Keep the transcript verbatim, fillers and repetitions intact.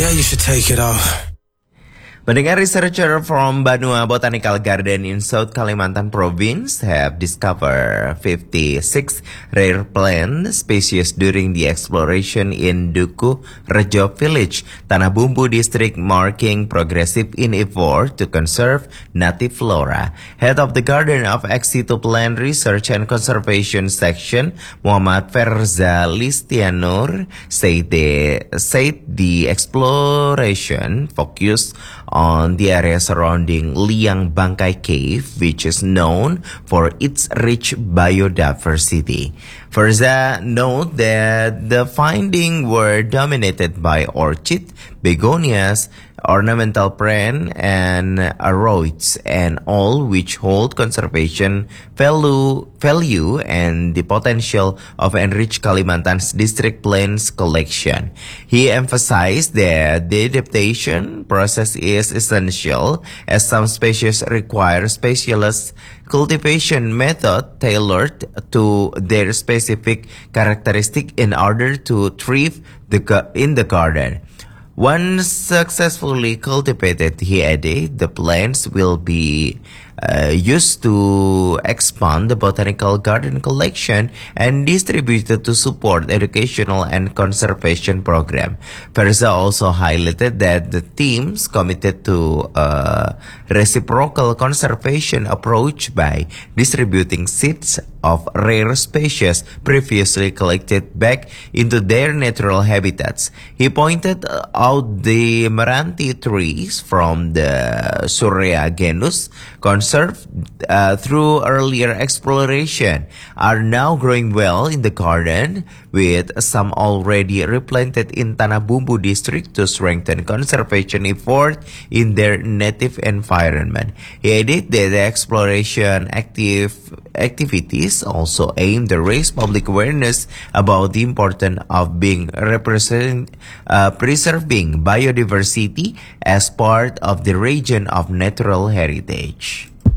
Yeah, you should take it off. Pendengar, researcher from Banua Botanical Garden in South Kalimantan Province have discovered fifty-six rare plant species during the exploration in Duku Rejo Village, Tanah Bumbu District, marking progressive in effort to conserve native flora. Head of the Garden of Ex Situ Plant Research and Conservation Section, Muhammad Ferza Listianur, said the, said the exploration focused on the area surrounding Liang Bangkai Cave, which is known for its rich biodiversity. Firza note that the findings were dominated by orchid, begonias, ornamental plant, and aroids, and all which hold conservation value, value and the potential of enriched Kalimantan's district plants collection. He emphasized that the adaptation process is essential, as some species require specialist cultivation method tailored to their specific characteristic in order to thrive the, in the garden. Once successfully cultivated, he added, the plants will be uh, used to expand the botanical garden collection and distributed to support educational and conservation program. Ferza also highlighted that the teams committed to a reciprocal conservation approach by distributing seeds of rare species previously collected back into their natural habitats. He pointed out the Meranti trees from the Surya genus, conserved uh, through earlier exploration, are now growing well in the garden, with some already replanted in Tanah Bumbu district to strengthen conservation effort in their native environment. He added that the exploration active activities also aim to raise public awareness about the importance of being represent, uh, preserving biodiversity as part of the region of natural heritage.